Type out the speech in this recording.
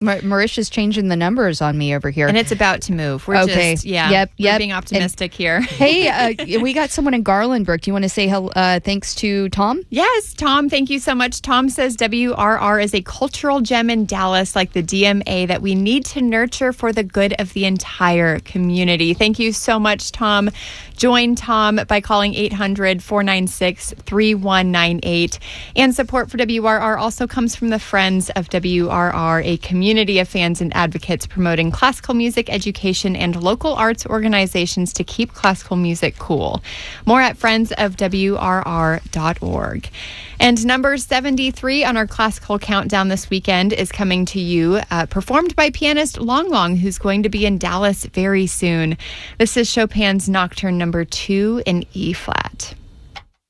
Marisha's changing the numbers on me over here. And it's about to move. We're okay. We're being optimistic here. Hey, we got someone in Garlandbrook. Do you want to say thanks to Tom? Yes, Tom, thank you so much. Tom says WRR is a cultural gem in Dallas, like the DMA, that we need to nurture for the good of the entire community. Thank you so much, Tom. Join Tom by calling 800-496-3198. And support for WRR also comes from the Friends of WRR, a community of fans and advocates promoting classical music education and local arts organizations to keep classical music cool. More at friendsofwrr.org. And number 73 on our classical countdown this weekend is coming to you, performed by pianist Long Long, who's going to be in Dallas very soon. This is Chopin's Nocturne number 2 in E flat.